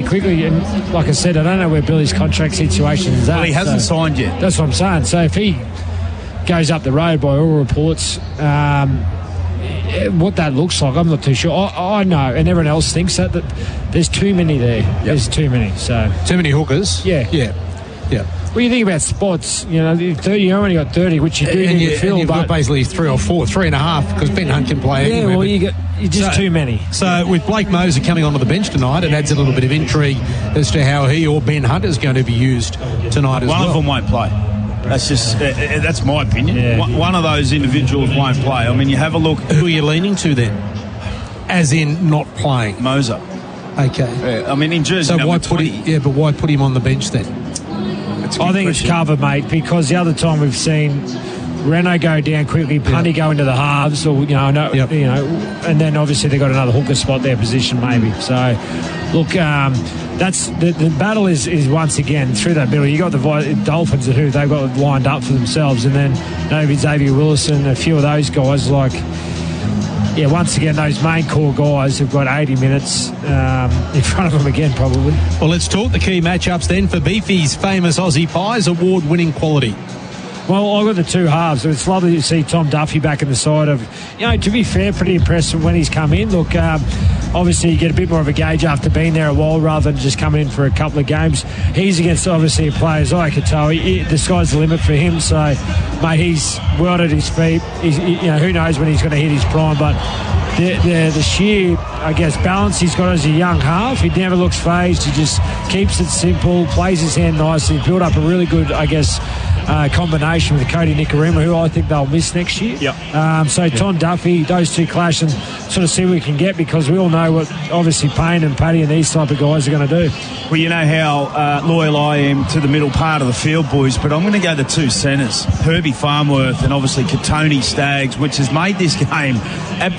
quickly, and like I said, I don't know where Billy's contract situation is at. Well, he hasn't signed yet. That's what I'm saying. So if he goes up the road by all reports, what that looks like, I'm not too sure. I know, and everyone else thinks that there's too many there. Yep. There's too many. So too many hookers. Yeah. Well, you think about spots, you only got 30, which you do need to fill. You've got basically 3 or 4, 3.5, because Ben Hunt can play anywhere. Yeah, well, you're just too many. So with Blake Moser coming onto the bench tonight, it adds a little bit of intrigue as to how he or Ben Hunt is going to be used tonight as well. One of them won't play. That's my opinion. Yeah. One of those individuals won't play. I mean, you have a look. Who are you leaning to then? As in not playing? Moser. Okay. Yeah, I mean, in jersey so number why 20. but why put him on the bench then? I think it's cover, mate, because the other time we've seen Renault go down quickly, Punty go into the halves, or and then obviously they've got another hooker spot their position maybe. So, look, that's the battle is once again through that middle. You got the Dolphins who they've got lined up for themselves, and then maybe Xavier Willison, a few of those guys like. Yeah, once again, those main core guys have got 80 minutes in front of them again, probably. Well, let's talk the key matchups then for Beefy's famous Aussie Pies award-winning quality. Well, I've got the two halves. It's lovely to see Tom Duffy back in the side of, to be fair, pretty impressive when he's come in. Look, obviously you get a bit more of a gauge after being there a while rather than just coming in for a couple of games. He's against, obviously, players like Katoa. The sky's the limit for him. So, mate, he's well at his feet. Who knows when he's going to hit his prime, but the sheer, I guess, balance he's got as a young half, he never looks phased. He just keeps it simple, plays his hand nicely, built up a really good, I guess, combination with Cody Nikorima, who I think they'll miss next year. Yep. Tom Duffy, those two clash and sort of see what we can get, because we all know what obviously Payne and Paddy and these type of guys are going to do. Well, you know how loyal I am to the middle part of the field, boys, but I'm going to go the two centres, Herbie Farnworth and obviously Katoni Staggs, which has made this game